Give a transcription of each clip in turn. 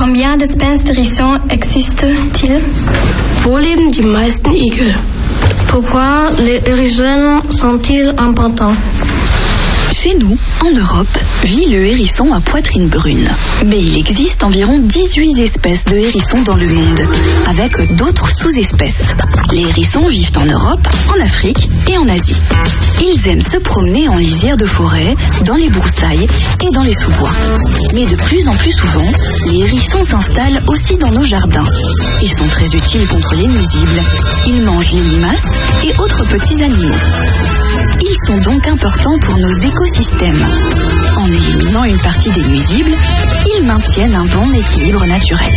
Combien d'espèces d'hérissons existent-ils? Wo leben die meisten Igel? Pourquoi les hérissons sont-ils importants? Chez nous, en Europe, vit le hérisson à poitrine brune. Mais il existe environ 18 espèces de hérissons dans le monde, avec d'autres sous-espèces. Les hérissons vivent en Europe, en Afrique et en Asie. Ils aiment se promener en lisière de forêt, dans les broussailles et dans les sous-bois. Mais de plus en plus souvent, les hérissons s'installent aussi dans nos jardins. Ils sont très utiles contre les nuisibles. Ils mangent les limaces et autres petits animaux. Ils sont donc importants pour nos écosystèmes. En éliminant une partie des nuisibles, ils maintiennent un bon équilibre naturel.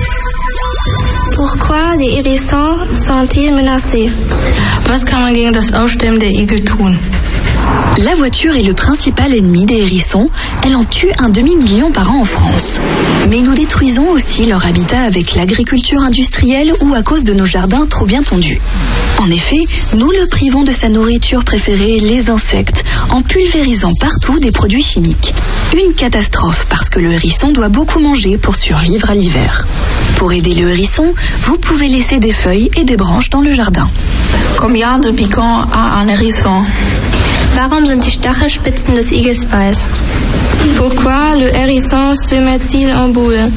Pourquoi les hérissons sont-ils menacés? Was kann man gegen das Aussterben der Igel tun? La voiture est le principal ennemi des hérissons. Elle en tue 1,5 million par an en France. Mais nous détruisons aussi leur habitat avec l'agriculture industrielle ou à cause de nos jardins trop bien tondus. En effet, nous le privons de sa nourriture préférée, les insectes, en pulvérisant partout des produits chimiques. Une catastrophe parce que le hérisson doit beaucoup manger pour survivre à l'hiver. Pour aider le hérisson, vous pouvez laisser des feuilles et des branches dans le jardin. Combien de piquants a un hérisson? Warum sind die Stachelspitzen des Igels weiß? Pourquoi le hérisson se met-il en boule?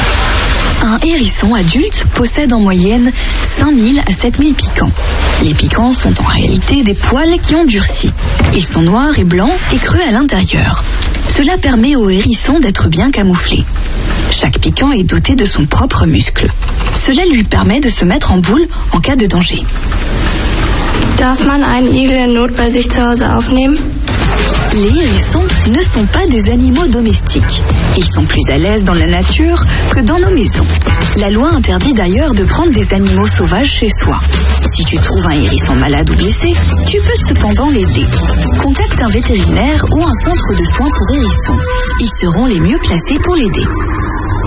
Un hérisson adulte possède en moyenne 5000 à 7000 piquants. Les piquants sont en réalité des poils qui ont durci. Ils sont noirs et blancs et creux à l'intérieur. Cela permet au hérisson d'être bien camouflé. Chaque piquant est doté de son propre muscle. Cela lui permet de se mettre en boule en cas de danger. Darf man einen Igel in Not bei sich zu Hause aufnehmen? Les hérissons ne sont pas des animaux domestiques. Ils sont plus à l'aise dans la nature que dans nos maisons. La loi interdit d'ailleurs de prendre des animaux sauvages chez soi. Si tu trouves un hérisson malade ou blessé, tu peux cependant l'aider. Contacte un vétérinaire ou un centre de soins pour hérissons. Ils seront les mieux placés pour l'aider.